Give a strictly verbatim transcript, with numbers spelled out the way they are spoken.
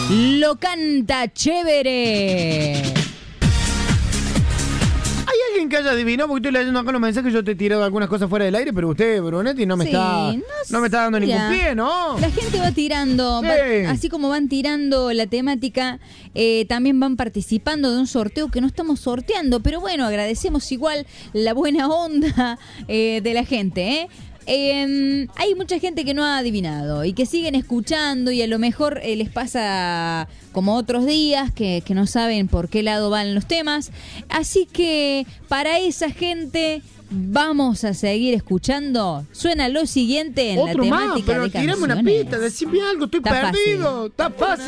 Lo canta chévere. ¿Hay alguien que haya adivinado? Porque estoy leyendo acá los mensajes, yo te he tirado algunas cosas fuera del aire, pero usted, Brunetti, no me Sí, está no no me está dando mira, ningún pie, ¿no? La gente va tirando, Sí. va- así como van tirando la temática, eh, también van participando de un sorteo que no estamos sorteando, pero bueno, agradecemos igual la buena onda eh, de la gente, ¿eh? Eh, hay mucha gente que no ha adivinado y que siguen escuchando y a lo mejor eh, les pasa como otros días que, que no saben por qué lado van los temas. Así que para esa gente vamos a seguir escuchando. Suena lo siguiente en Otro la más, temática pero de tirame una canciones. pista, decime algo, estoy Está perdido. fácil. Está fácil.